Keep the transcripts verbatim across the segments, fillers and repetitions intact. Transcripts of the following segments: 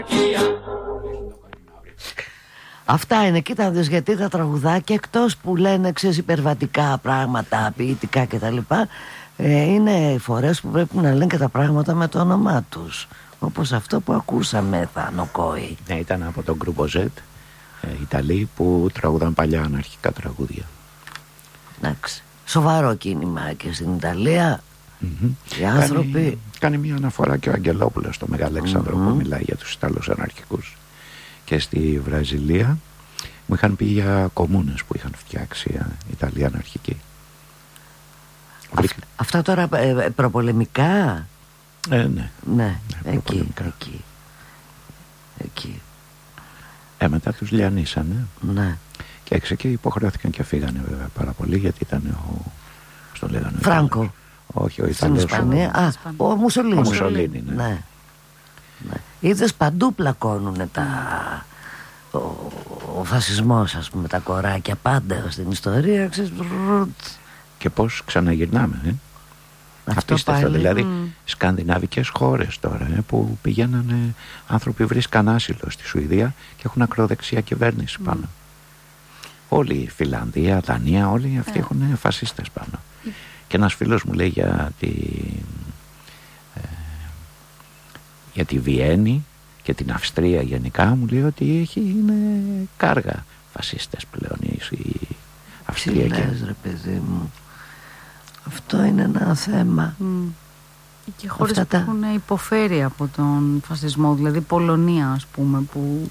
Αυτά είναι, κοίτα δες, γιατί τα τραγουδάκια εκτός που λένε ξέρεις υπερβατικά πράγματα, ποιητικά κτλ, ε, είναι φορές που πρέπει να λένε και τα πράγματα με το όνομά τους. Όπως αυτό που ακούσαμε, Θανοκόη. Ναι, ήταν από τον Γκρούπο Z, ε, Ιταλοί που τραγουδαν παλιά αναρχικά τραγούδια. Εντάξει, σοβαρό κίνημα και στην Ιταλία. Mm-hmm. Οι άνθρωποι κάνει, κάνει μια αναφορά και ο Αγγελόπουλος στο Μεγαλέξανδρο mm-hmm. που μιλάει για τους Ιταλούς αναρχικούς. Και στη Βραζιλία μου είχαν πει για κομμούνες που είχαν φτιάξει Ιταλία αναρχική. Αυ, αυτά τώρα ε, προπολεμικά. Ε, ναι. Ναι, ναι, εκεί, εκεί, εκεί. Ε, μετά τους λιανίσανε. Ναι. Και έξω και υποχρεώθηκαν και φύγανε βέβαια πάρα πολύ, γιατί ήταν ο, πώς το λέγανε, Φράνκο. Όχι, ο Ιταλός. Στην Ισπανία. Α, ο Μουσολίνη. Ο Μουσολίνη, ναι. Ναι. Ναι. Είδες, παντού πλακώνουνε τα... ο, ο φασισμός, ας πούμε, τα κοράκια πάντα στην ιστορία, ξέρεις. Και πώς ξαναγυρνάμε, ε? Αυτό απίστευτο, πάλι. δηλαδή Mm. σκανδιναβικές χώρες τώρα, ε, που πηγαίνανε άνθρωποι, βρίσκαν άσυλο στη Σουηδία και έχουν ακροδεξιά κυβέρνηση mm. πάνω. Όλη η Φιλανδία, Δανία, όλοι αυτοί yeah. έχουν φασίστες πάνω. Mm. Και ένας φίλος μου λέει για τη, ε, για τη Βιέννη και την Αυστρία γενικά, μου λέει ότι έχει, είναι κάργα φασίστες πλέον οι Αυστριακοί. Τι λες, ρε παιδί μου, αυτό είναι ένα θέμα. Mm. Και χώρες Αυτά που τα... έχουν υποφέρει από τον φασισμό, δηλαδή η Πολωνία, ας πούμε, που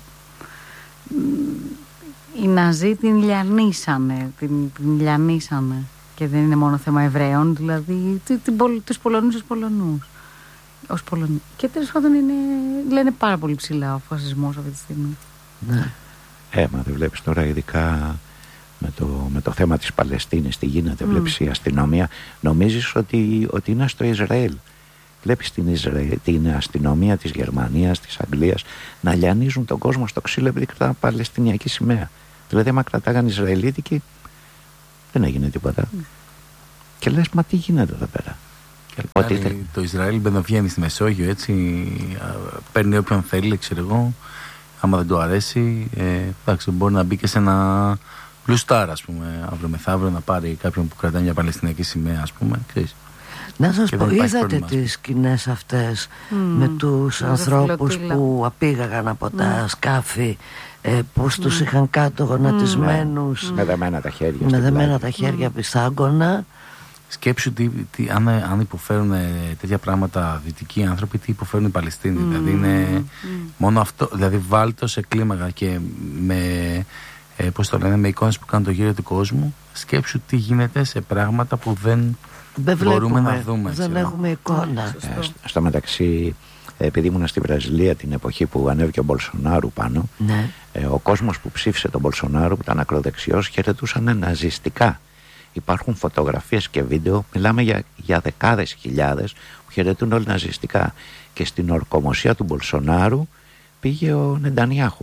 οι Ναζί την λιανίσανε, την, την λιανίσανε. Και δεν είναι μόνο θέμα Εβραίων, δηλαδή τους Πολωνούς ως Πολωνούς. Ως Πολωνοί. Και τέλος πάντων είναι, λένε πάρα πολύ ψηλά ο φασισμός αυτή τη στιγμή. Ναι. Ε, μα δεν βλέπεις τώρα ειδικά με το, με το θέμα της Παλαιστίνης τι γίνεται, mm. βλέπεις η αστυνομία, νομίζεις ότι, ότι είναι στο Ισραήλ. Βλέπεις την, Ισραήλ, την αστυνομία της Γερμανίας, της Αγγλίας να λιανίζουν τον κόσμο στο ξύλο επειδή κρατάνε Παλαιστινιακή σημαία. Δηλαδή άμα κρατάγαν Ισραηλίτικη δεν έγινε τίποτα. Mm. Και λες, μα τι γίνεται εδώ πέρα. Ότι θε... Το Ισραήλ μπαινοβγαίνει στη Μεσόγειο, έτσι, παίρνει όποιον θέλει, ξέρω εγώ, άμα δεν του αρέσει, ε, εντάξει, μπορεί να μπει και σε ένα πλουστάρ, ας πούμε, αύριο μεθαύριο, να πάρει κάποιον που κρατάει μια Παλαιστινιακή σημαία, ας πούμε, ξέρεις. Να σας πω, είδατε τις σκηνές αυτές mm. με τους ανθρώπους που απήγαγαν από mm. τα σκάφη, ε, πώς mm. τους είχαν κάτω γονατισμένους mm. με δεμένα τα χέρια, με δεμένα τα χέρια mm. πιστάγκωνα. Σκέψου τι, τι, αν, αν υποφέρουν τέτοια πράγματα δυτικοί άνθρωποι, τι υποφέρουν οι Παλαιστίνοι. Mm. Δηλαδή είναι mm. μόνο αυτό, δηλαδή βάλτο σε κλίμακα και με, ε, πώς το λένε, με εικόνες που κάνουν το γύρο του κόσμου. Σκέψου τι γίνεται σε πράγματα που δεν, δεν μπορούμε να δούμε. Δεν ξέρω. έχουμε εικόνα. Ε, στο, στο μεταξύ, επειδή ήμουν στη Βραζιλία την εποχή που ανέβηκε ο Μπολσονάρου πάνω, ναι. ε, ο κόσμος που ψήφισε τον Μπολσονάρου, που ήταν ακροδεξιός, χαιρετούσαν ναζιστικά. Υπάρχουν φωτογραφίες και βίντεο, μιλάμε για, για δεκάδες χιλιάδες που χαιρετούν όλοι ναζιστικά. Και στην ορκομοσία του Μπολσονάρου πήγε ο Νεντανιάχου.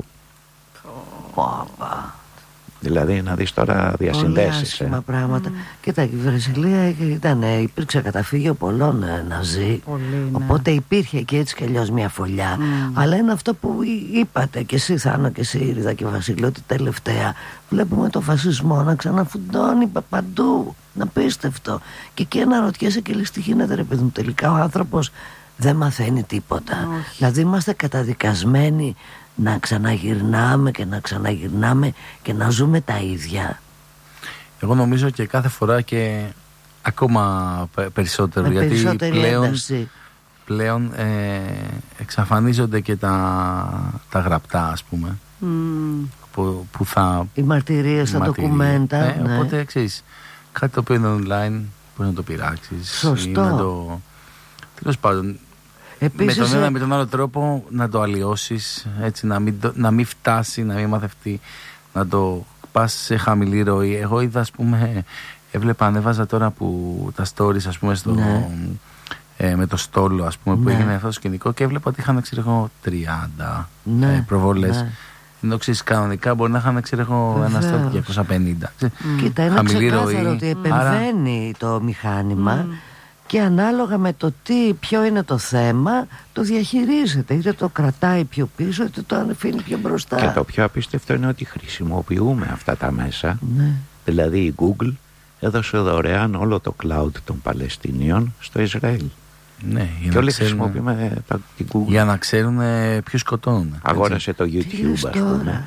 Πάπα. Δηλαδή να δεις τώρα διασυνδέσεις. Πολύ άσχημα ε. πράγματα. Mm. Κοίτα, η Βραζιλία ήταν, υπήρξε καταφύγιο πολλών ναζί. Πολύ, ναι. Οπότε υπήρχε και έτσι κι αλλιώς μια φωλιά. Mm. Αλλά είναι αυτό που είπατε και εσύ, Θάνο, και εσύ, Ρίδα και Βασίλη, ότι τελευταία βλέπουμε το φασισμό να ξαναφουντώνει παντού. Να πίστευτο. Και εκεί αναρωτιέσαι και λες τι γίνεται, ρε παιδί μου. Τελικά ο άνθρωπος δεν μαθαίνει τίποτα. Όχι. Δηλαδή είμαστε καταδικασμένοι να ξαναγυρνάμε και να ξαναγυρνάμε και να ζούμε τα ίδια. Εγώ νομίζω και κάθε φορά και ακόμα περισσότερο. Με γιατί πλέον, πλέον ε, εξαφανίζονται και τα, τα γραπτά, ας πούμε. Mm. Που, που θα, οι μαρτυρίες, τα ντοκουμέντα. Ε, ναι. Οπότε ξέρεις, κάτι το οποίο είναι online μπορεί να το πειράξεις. Σωστό. Ή να το, τέλος πάντων, επίσης, με τον ένα με τον άλλο τρόπο να το αλλοιώσεις, έτσι, να μην, να μην φτάσει, να μην μαθευτεί, να το πας σε χαμηλή ροή. Εγώ είδα, ας πούμε, έβλεπα, ανέβαζα τώρα που τα stories, ας πούμε, στο, ναι. ε, με το στόλο, ας πούμε, ναι. που έγινε αυτό το σκηνικό και έβλεπα ότι είχαν, ξέρω εγώ, τριάντα ναι. ε, προβολές. Ναι. Ενώ ξέρεις, κανονικά μπορεί να είχαν, ξέρω εγώ, ένα στόλο διακόσια πενήντα. Κοίτα, είναι ξεκάθαρο ότι επεμβαίνει άρα... το μηχάνημα. Mm. και ανάλογα με το τι, ποιο είναι το θέμα, το διαχειρίζεται, είτε το κρατάει πιο πίσω είτε το αφήνει πιο μπροστά. Και το πιο απίστευτο είναι ότι χρησιμοποιούμε αυτά τα μέσα. Ναι. Δηλαδή η Google έδωσε δωρεάν όλο το cloud των Παλαιστινίων στο Ισραήλ. Ναι, για και όλοι ξέρουν, χρησιμοποιούμε τα, την Google. Για να ξέρουν ποιους σκοτώνουν. Αγόρασε το YouTube, ας πούμε.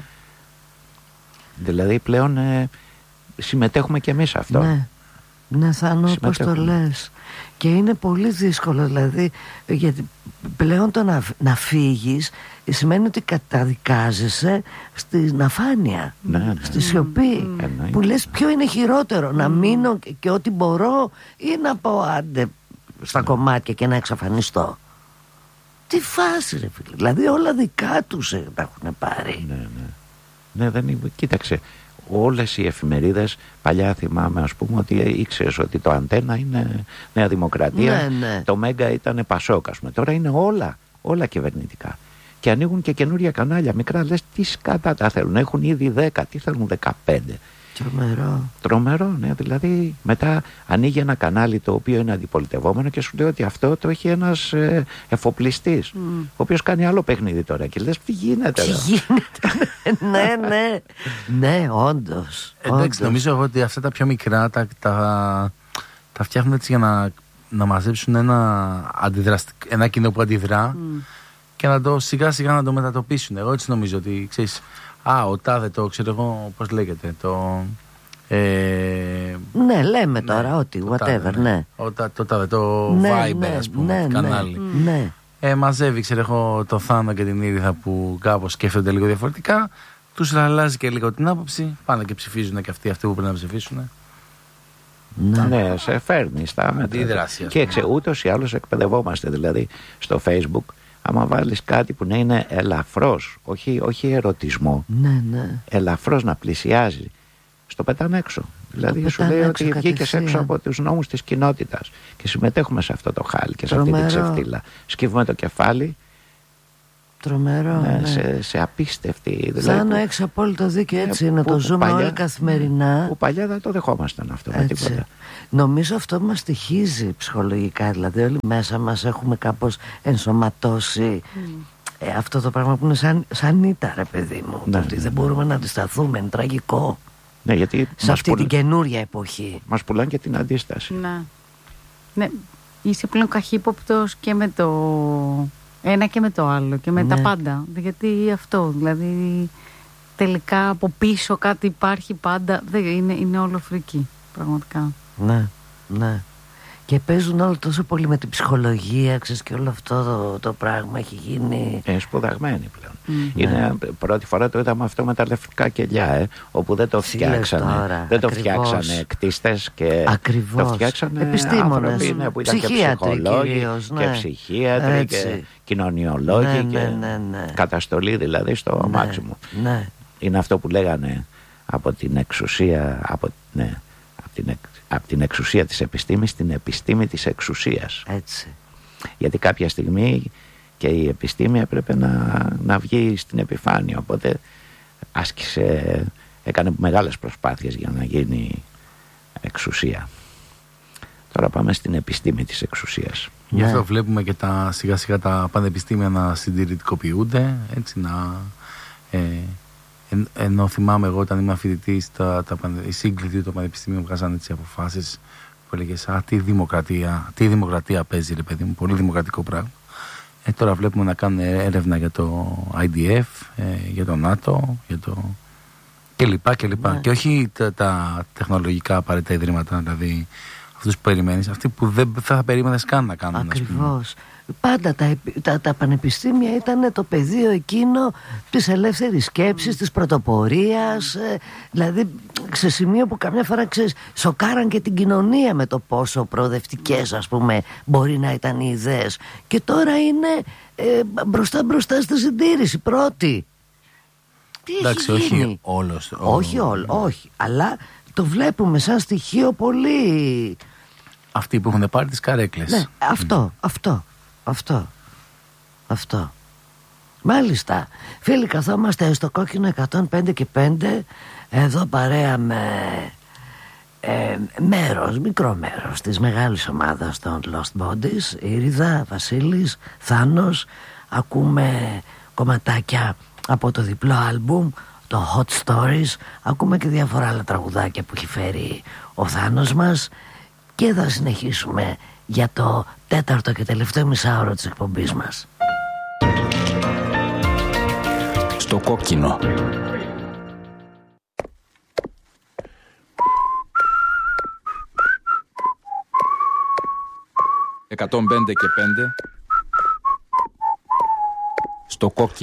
Δηλαδή πλέον ε, συμμετέχουμε και εμείς αυτό. Ναι, ναι, Θάνο, όπως το λες. Και είναι πολύ δύσκολο, δηλαδή, γιατί πλέον το να, να φύγεις σημαίνει ότι καταδικάζεσαι στην αφάνεια, ναι, ναι, στη σιωπή, mm. που λες ποιο είναι χειρότερο, mm. να μείνω και, και ό,τι μπορώ ή να πω άντε στα κομμάτια και να εξαφανιστώ. Τι φάση, ρε φίλε, δηλαδή όλα δικά τους ε, τα έχουν πάρει. Ναι, ναι. Ναι, δεν είναι, κοίταξε, όλες οι εφημερίδες, παλιά θυμάμαι ας πούμε ότι ήξερες ότι το Αντένα είναι Νέα Δημοκρατία, ναι, ναι. το Μέγκα ήταν Πασόκ, ας πούμε. Τώρα είναι όλα, όλα κυβερνητικά. Και ανοίγουν και καινούρια κανάλια μικρά, λες τι σκάτα τα θέλουν, έχουν ήδη δέκα, τι θέλουν δεκαπέντε. Τρομερό. Τρομερό, ναι, δηλαδή μετά ανοίγει ένα κανάλι το οποίο είναι αντιπολιτευόμενο και σου λέει ότι αυτό το έχει ένας ε, εφοπλιστής, mm. ο οποίος κάνει άλλο παιχνίδι τώρα και λες τι γίνεται. Τι γίνεται. ναι, ναι, ναι, όντως. Εντάξει, όντως. νομίζω εγώ ότι αυτά τα πιο μικρά τα, τα, τα φτιάχνουν έτσι για να, να μαζέψουν ένα, ένα κοινό που αντιδρά mm. και να το σιγά σιγά να το μετατοπίσουν. Εγώ έτσι νομίζω ότι ξέρεις. Α, ο τάδε το ξέρω εγώ πώς λέγεται το, ε, ναι, λέμε τώρα ναι, ότι whatever, τάδε, ναι. Ο, το τάδε το ναι, Viber ναι, ας πούμε, ναι, κανάλι ναι. Ε, μαζεύει ξέρω εγώ το Θάνο και την Ήρυθα που κάπως σκέφτονται λίγο διαφορετικά, τους αλλάζει και λίγο την άποψη, πάνε και ψηφίζουν και αυτοί, αυτοί που πρέπει να ψηφίσουν. Ναι, ναι, σε φέρνει στα αντίδραση. Και εξε, ούτως ή άλλως εκπαιδευόμαστε, δηλαδή στο Facebook άμα βάλεις κάτι που να είναι ελαφρώς, όχι, όχι ερωτισμό, ναι, ναι. ελαφρώς να πλησιάζει, στο πετάνε έξω. Δηλαδή σου λέει ότι βγήκες έξω από τους νόμους της κοινότητας και συμμετέχουμε σε αυτό το χάλι και σε Τρομερό. αυτή τη ξεφτύλα. Σκύβουμε το κεφάλι. Τρομερό. Ναι, ναι. Σε, σε απίστευτη. Δηλαδή, Θάνο, έχεις απόλυτο δίκιο, έτσι είναι. Το ζούμε παλιά, όλοι καθημερινά. Που παλιά δεν το δεχόμασταν αυτό με τίποτα. Νομίζω αυτό μας στοιχίζει ψυχολογικά. Δηλαδή, όλοι μέσα μας έχουμε κάπως ενσωματώσει mm. ε, αυτό το πράγμα που είναι σαν, σαν ήττα, ρε παιδί μου. Ναι, ότι ναι, δεν μπορούμε να αντισταθούμε. Είναι τραγικό. Ναι, γιατί σε αυτή πουλ... την καινούρια εποχή. Μας πουλάνε και την αντίσταση. Ναι. Ναι. Είσαι πλέον καχύποπτος και με το ένα και με το άλλο και με ναι. τα πάντα. Γιατί αυτό, δηλαδή τελικά από πίσω κάτι υπάρχει πάντα. Δεν, είναι, είναι όλο φρική, πραγματικά. Ναι, ναι. Και παίζουν όλο τόσο πολύ με την ψυχολογία, ξέρεις, και όλο αυτό το, το πράγμα έχει γίνει. Είναι σπουδαγμένοι πλέον. Mm. Είναι, ναι. Πρώτη φορά το είδαμε αυτό με τα λευκά κελιά, ε, όπου δεν το φτιάξανε. Τώρα, δεν ακριβώς. το φτιάξανε κτίστες και ακριβώς. το φτιάξανε επιστήμονες, άνθρωποι ναι, που ήταν και ψυχολόγοι κυρίως, ναι. και ψυχίατροι Έτσι. και κοινωνιολόγοι ναι, και ναι, ναι, ναι. καταστολή δηλαδή στο ναι, μάξιμο. Ναι. Είναι αυτό που λέγανε από την εξουσία, από, ναι, από την, από την εξουσία της επιστήμης στην επιστήμη της εξουσίας. Έτσι. Γιατί κάποια στιγμή και η επιστήμη έπρεπε να, να βγει στην επιφάνεια, οπότε άσκησε, έκανε μεγάλες προσπάθειες για να γίνει εξουσία. Τώρα πάμε στην επιστήμη της εξουσίας. Γι' αυτό ναι. βλέπουμε και τα, σιγά σιγά τα πανεπιστήμια να συντηρητικοποιούνται, έτσι να... Ε, εν, ενώ θυμάμαι εγώ όταν ήμουν φοιτητής, τα, τα, οι σύγκλητοι των πανεπιστήμιων βγάζαν έτσι αποφάσεις που έλεγες «Α, τι δημοκρατία, τι δημοκρατία παίζει ρε παιδί μου, πολύ δημοκρατικό πράγμα». Ε, τώρα βλέπουμε να κάνουν έρευνα για το άι ντι εφ, ε, για το ΝΑΤΟ, για το... και λοιπά και λοιπά. Ναι. Και όχι τα, τα τεχνολογικά απαραίτητα ιδρύματα, δηλαδή αυτούς που περιμένεις, αυτοί που δεν θα περίμενες καν να κάνουν. Ακριβώς. Πάντα τα, τα, τα πανεπιστήμια ήταν το πεδίο εκείνο της ελεύθερης σκέψης, mm. της πρωτοπορίας, ε, δηλαδή σε σημείο που καμιά φορά ξέρεις, σοκάραν και την κοινωνία με το πόσο προοδευτικές ας πούμε μπορεί να ήταν οι ιδέες, και τώρα είναι ε, μπροστά μπροστά στη συντήρηση πρώτη. Τι Εντάξει, έχει γίνει? όχι όλος, όχι όλο, όχι, αλλά το βλέπουμε σαν στοιχείο πολύ. Αυτοί που έχουν πάρει τις καρέκλες. Ναι, αυτό, mm. αυτό Αυτό Αυτό Μάλιστα. Φίλοι, καθόμαστε στο κόκκινο εκατόν πέντε και πέντε εδώ παρέα με ε, μέρος, μικρό μέρος της μεγάλης ομάδας των Lost Bodies. Ήριδα, Βασίλης, Θάνος. Ακούμε κομματάκια από το διπλό άλμπουμ, το Hot Stories. Ακούμε και διάφορα άλλα τραγουδάκια που έχει φέρει ο Θάνος μας. Και θα συνεχίσουμε για το τέταρτο και τελευταίο μισάωρο της εκπομπής μας. Στο κόκκινο. εκατόν πέντε και πέντε. Στο κόκκινο.